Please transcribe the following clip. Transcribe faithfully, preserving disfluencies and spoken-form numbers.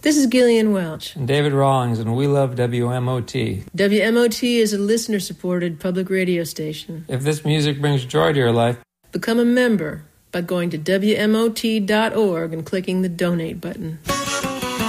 This is Gillian Welch. And David Rawlings, and we love W M O T. W M O T is a listener-supported public radio station. If this music brings joy to your life, become a member by going to W M O T dot org and clicking the donate button.